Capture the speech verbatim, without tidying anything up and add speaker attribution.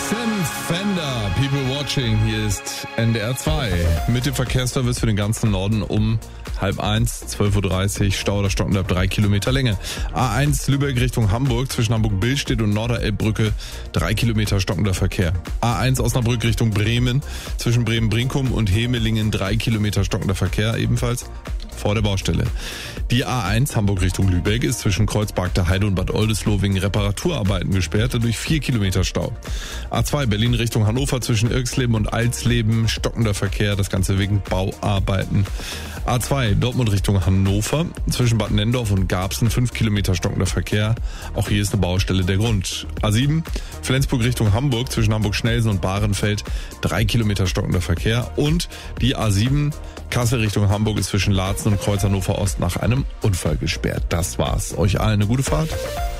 Speaker 1: Sam Fender, People Watching, hier ist N D R zwei mit dem Verkehrsservice für den ganzen Norden um halb eins, zwölf Uhr dreißig, Stau oder Stocken ab drei Kilometer Länge. A eins Lübeck Richtung Hamburg, zwischen Hamburg-Billstedt und Norderelbbrücke, drei Kilometer stockender Verkehr. A eins Osnabrück Richtung Bremen, zwischen Bremen-Brinkum und Hemelingen, drei Kilometer stockender Verkehr, ebenfalls vor der Baustelle. Die A eins Hamburg Richtung Lübeck ist zwischen Kreuzberg der Heide und Bad Oldesloe wegen Reparaturarbeiten gesperrt, dadurch vier Kilometer Stau. A zwei Berlin Richtung Hannover zwischen Irksleben und Alsleben, stockender Verkehr, das Ganze wegen Bauarbeiten. A zwei Dortmund Richtung Hannover, zwischen Bad Nendorf und Garbsen, fünf Kilometer stockender Verkehr, auch hier ist eine Baustelle der Grund. A sieben Flensburg Richtung Hamburg, zwischen Hamburg-Schnelsen und Bahrenfeld, drei Kilometer stockender Verkehr. Und die A sieben Kassel Richtung Hamburg ist zwischen Laatzen und Kreuz Hannover Ost nach einem Unfall gesperrt. Das war's. Euch allen eine gute Fahrt.